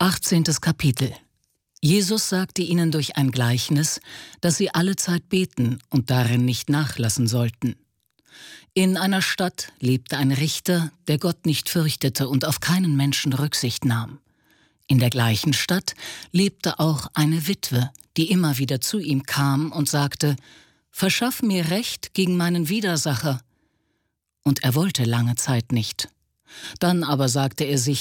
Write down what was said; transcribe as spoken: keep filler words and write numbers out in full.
achtzehntes Kapitel. Jesus sagte ihnen durch ein Gleichnis, dass sie allezeit beten und darin nicht nachlassen sollten. In einer Stadt lebte ein Richter, der Gott nicht fürchtete und auf keinen Menschen Rücksicht nahm. In der gleichen Stadt lebte auch eine Witwe, die immer wieder zu ihm kam und sagte: »Verschaff mir Recht gegen meinen Widersacher.« Und er wollte lange Zeit nicht. Dann aber sagte er sich: